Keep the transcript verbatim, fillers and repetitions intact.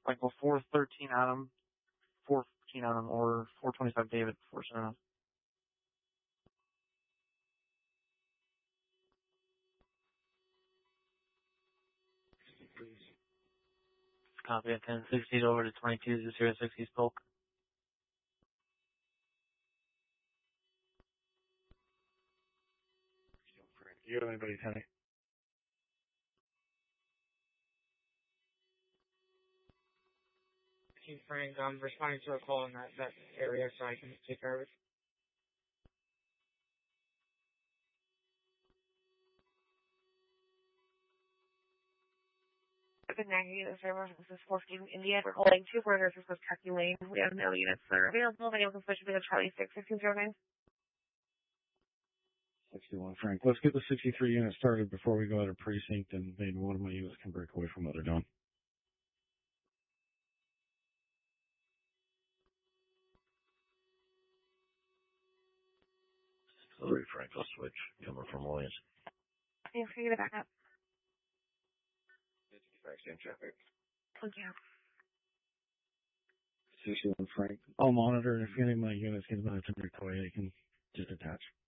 like before thirteen Adam, four fifteen Adam, or four twenty-five David before Sonata. Please. Copy at ten sixty over to twenty-two zero sixty Polk. You have anybody, Tony? Team Frank, I'm responding to a call in that, that area so I can take care of it. Good night, unit server. This is fourteen India. We're holding two burners. This was Kentucky Lane. We have no units that are available. They can switch to the Charlie six fifteen zero nine. sixty-one, Frank. Let's get the sixty-three unit started before we go out of precinct and maybe one of my units can break away from what they're doing. Sorry, Frank. I'll switch. Coming from Williams. Thanks for you to back up. Backstand traffic. Thank you. sixty-one, Frank. I'll monitor, and if any of my units get about to break away, they can just attach.